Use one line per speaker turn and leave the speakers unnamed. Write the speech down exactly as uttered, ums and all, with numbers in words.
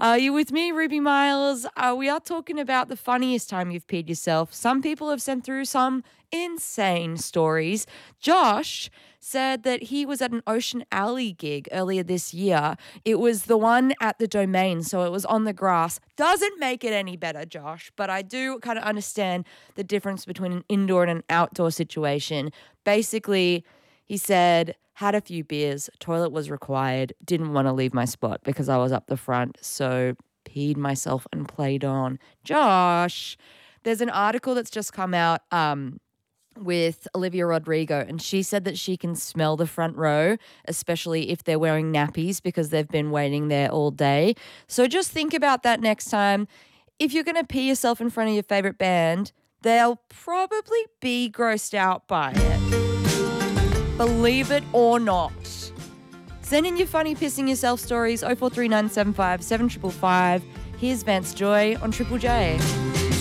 Are you with me, Ruby Miles? Uh, we are talking about the funniest time you've peed yourself. Some people have sent through some insane stories. Josh said that he was at an Ocean Alley gig earlier this year. It was the one at the Domain, so it was on the grass. Doesn't make it any better, Josh, but I do kind of understand the difference between an indoor and an outdoor situation. Basically, he said, had a few beers, toilet was required, didn't want to leave my spot because I was up the front, so peed myself and played on. Josh, there's an article that's just come out um, with Olivia Rodrigo, and she said that she can smell the front row, especially if they're wearing nappies because they've been waiting there all day. So just think about that next time. If you're going to pee yourself in front of your favorite band, they'll probably be grossed out by it. Believe it or not. Send in your funny pissing yourself stories, oh four three nine seven five seven five five. Here's Vance Joy on Triple J.